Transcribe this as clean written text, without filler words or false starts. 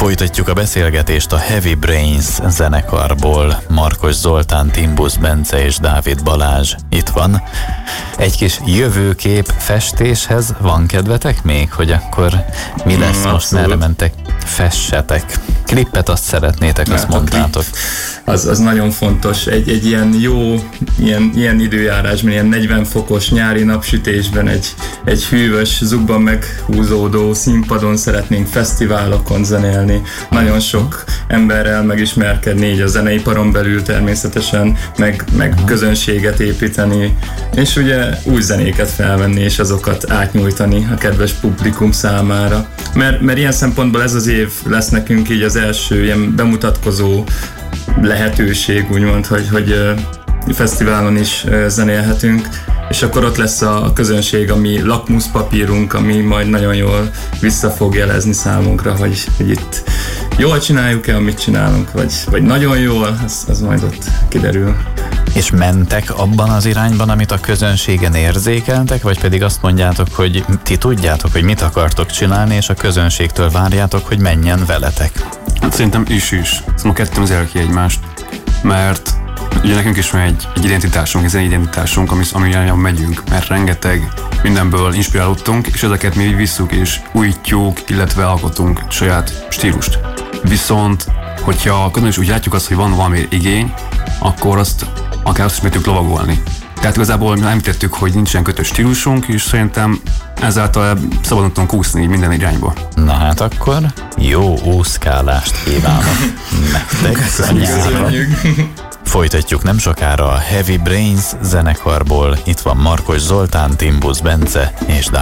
Folytatjuk a beszélgetést a Heavy Brains zenekarból. Markos Zoltán, Timbusz Bence és Dávid Balázs itt van. Egy kis jövőkép festéshez van kedvetek még, hogy akkor mi lesz most, merre mentek? Fessetek. Klippet azt szeretnétek, azt mondtátok. Az nagyon fontos. Egy ilyen jó, ilyen időjárásban, ilyen 40 fokos nyári napsütésben, egy hűvös, zugban meghúzódó színpadon szeretnénk fesztiválokon zenélni. Nagyon sok emberrel megismerkedni, így a zeneiparon belül természetesen, meg közönséget építeni, és ugye új zenéket felvenni, és azokat átnyújtani a kedves publikum számára. Mert ilyen szempontból ez az év lesz nekünk így az első ilyen bemutatkozó lehetőség, úgymond, hogy fesztiválon is zenélhetünk, és akkor ott lesz a közönség, ami lakmuszpapírunk, ami majd nagyon jól vissza fog jelezni számunkra, hogy itt jól csináljuk-e, amit csinálunk, vagy nagyon jól, az majd ott kiderül. És mentek abban az irányban, amit a közönségen érzékeltek, vagy pedig azt mondjátok, hogy ti tudjátok, hogy mit akartok csinálni, és a közönségtől várjátok, hogy menjen veletek? Hát szerintem is. Szóval kettőn az ki egymást, mert ugye nekünk is van egy identitásunk, egy zenei identitásunk, ami irányában megyünk, mert rengeteg mindenből inspirálódtunk, és ezeket mi visszük és újítjuk, illetve alkotunk saját stílust. Viszont, hogyha úgy látjuk azt, hogy van valami igény, akkor akár azt is meg tudjuk lovagolni. Tehát igazából mi említettük, hogy nincsen kötött stílusunk, és szerintem ezáltal szabadon tudunk úszni minden irányba. Na hát akkor jó úszkálást kívánok nektek. Folytatjuk nem sokára a Heavy Brains zenekarból. Itt van Markos Zoltán, Timbusz Bence és